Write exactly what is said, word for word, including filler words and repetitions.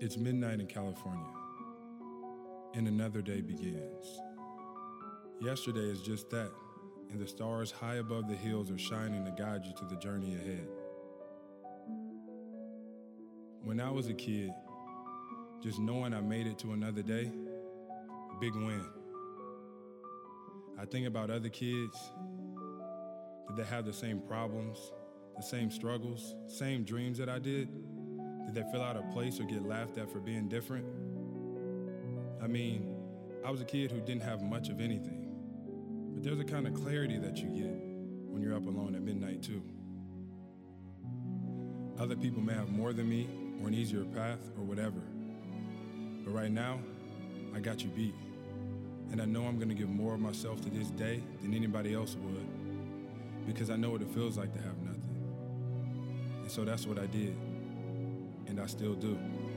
It's midnight in California, and another day begins. Yesterday is just that, and the stars high above the hills are shining to guide you to the journey ahead. When I was a kid, just knowing I made it to another day, big win. I think about other kids. Did they have the same problems, the same struggles, same dreams that I did? Did they feel out of place or get laughed at for being different? I mean, I was a kid who didn't have much of anything, but there's a kind of clarity that you get when you're up alone at midnight too. Other people may have more than me or an easier path or whatever, but right now, I got you beat. And I know I'm gonna give more of myself to this day than anybody else would, because I know what it feels like to have nothing. And so that's what I did, and I still do.